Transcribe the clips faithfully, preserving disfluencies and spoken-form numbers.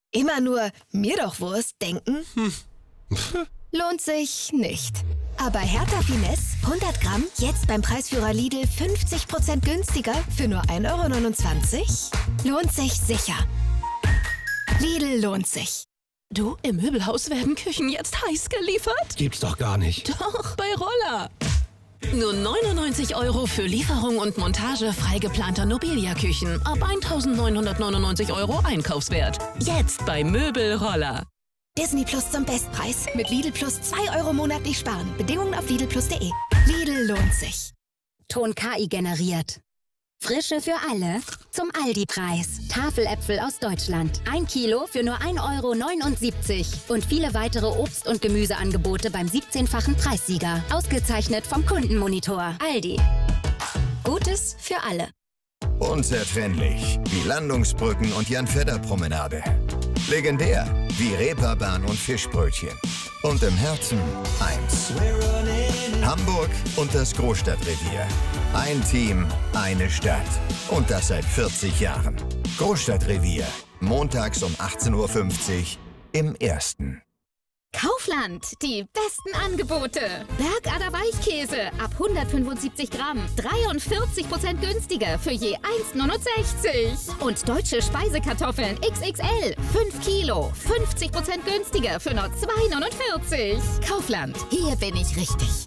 Immer nur mir doch Wurst denken? Hm. Lohnt sich nicht. Aber Hertha Finesse hundert Gramm jetzt beim Preisführer Lidl fünfzig Prozent günstiger für nur ein Euro neunundzwanzig? Lohnt sich sicher. Lidl lohnt sich. Du, im Möbelhaus werden Küchen jetzt heiß geliefert? Gibt's doch gar nicht. Doch, bei Roller. Nur neunundneunzig Euro für Lieferung und Montage frei geplanter Nobilia-Küchen ab eintausendneunhundertneunundneunzig Euro Einkaufswert. Jetzt bei Möbelroller. Disney Plus zum Bestpreis. Mit Lidl Plus zwei Euro monatlich sparen. Bedingungen auf lidl plus punkt de. Lidl lohnt sich. Ton K I generiert. Frische für alle zum Aldi-Preis. Tafeläpfel aus Deutschland. Ein Kilo für nur ein Euro neunundsiebzig. Und viele weitere Obst- und Gemüseangebote beim siebzehnfachen Preissieger. Ausgezeichnet vom Kundenmonitor. Aldi. Gutes für alle. Unzertrennlich wie Landungsbrücken und Jan-Fedder-Promenade. Legendär wie Reeperbahn und Fischbrötchen. Und im Herzen eins. Hamburg und das Großstadtrevier. Ein Team, eine Stadt. Und das seit vierzig Jahren. Großstadtrevier. Montags um achtzehn Uhr fünfzig im Ersten. Kaufland, die besten Angebote. Bergader Weichkäse ab hundertfünfundsiebzig Gramm, dreiundvierzig Prozent günstiger für je eins neunundsechzig. Und deutsche Speisekartoffeln X X L, fünf Kilo, fünfzig Prozent günstiger für nur zwei neunundvierzig. Kaufland, hier bin ich richtig.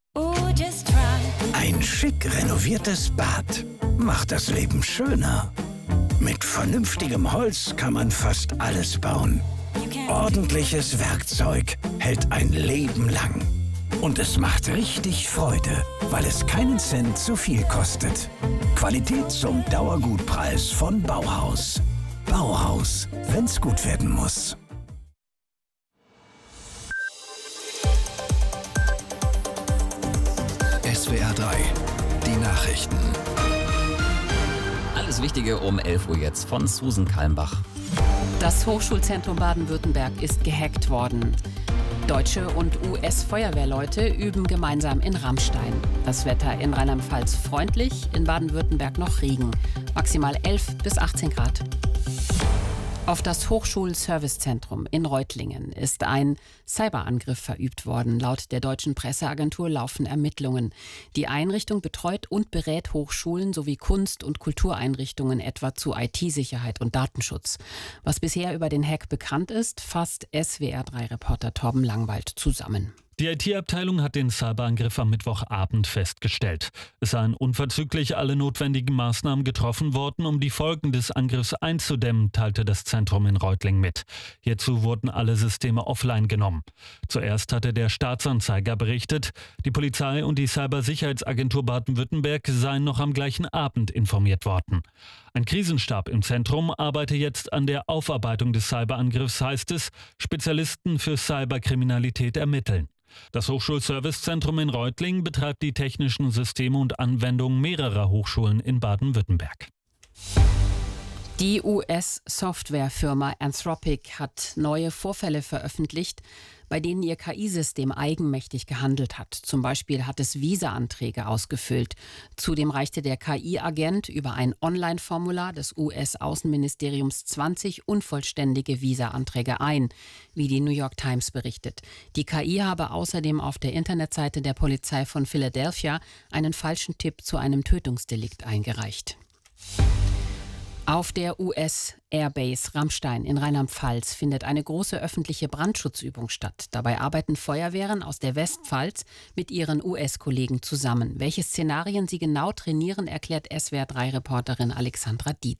Ein schick renoviertes Bad macht das Leben schöner. Mit vernünftigem Holz kann man fast alles bauen. Ordentliches Werkzeug hält ein Leben lang. Und es macht richtig Freude, weil es keinen Cent zu viel kostet. Qualität zum Dauergutpreis von Bauhaus. Bauhaus, wenn's gut werden muss. S W R drei, die Nachrichten. Alles Wichtige um elf Uhr jetzt von Susan Kalmbach. Das Hochschulzentrum Baden-Württemberg ist gehackt worden. Deutsche und U S-Feuerwehrleute üben gemeinsam in Rammstein. Das Wetter in Rheinland-Pfalz freundlich, in Baden-Württemberg noch Regen. Maximal elf bis achtzehn Grad. Auf das Hochschul-Servicezentrum in Reutlingen ist ein Cyberangriff verübt worden. Laut der deutschen Presseagentur laufen Ermittlungen. Die Einrichtung betreut und berät Hochschulen sowie Kunst- und Kultureinrichtungen etwa zu I T-Sicherheit und Datenschutz. Was bisher über den Hack bekannt ist, fasst S W R drei Reporter Torben Langwald zusammen. Die I T-Abteilung hat den Cyberangriff am Mittwochabend festgestellt. Es seien unverzüglich alle notwendigen Maßnahmen getroffen worden, um die Folgen des Angriffs einzudämmen, teilte das Zentrum in Reutlingen mit. Hierzu wurden alle Systeme offline genommen. Zuerst hatte der Staatsanzeiger berichtet, die Polizei und die Cybersicherheitsagentur Baden-Württemberg seien noch am gleichen Abend informiert worden. Ein Krisenstab im Zentrum arbeite jetzt an der Aufarbeitung des Cyberangriffs, heißt es. Spezialisten für Cyberkriminalität ermitteln. Das Hochschulservicezentrum in Reutlingen betreibt die technischen Systeme und Anwendungen mehrerer Hochschulen in Baden-Württemberg. Die U S-Softwarefirma Anthropic hat neue Vorfälle veröffentlicht, bei denen ihr K I-System eigenmächtig gehandelt hat. Zum Beispiel hat es Visa-Anträge ausgefüllt. Zudem reichte der K I-Agent über ein Online-Formular des U S-Außenministeriums zwanzig unvollständige Visa-Anträge ein, wie die New York Times berichtet. Die K I habe außerdem auf der Internetseite der Polizei von Philadelphia einen falschen Tipp zu einem Tötungsdelikt eingereicht. Auf der U S-Airbase Rammstein in Rheinland-Pfalz findet eine große öffentliche Brandschutzübung statt. Dabei arbeiten Feuerwehren aus der Westpfalz mit ihren U S-Kollegen zusammen. Welche Szenarien sie genau trainieren, erklärt S W R drei Reporterin Alexandra Dietz.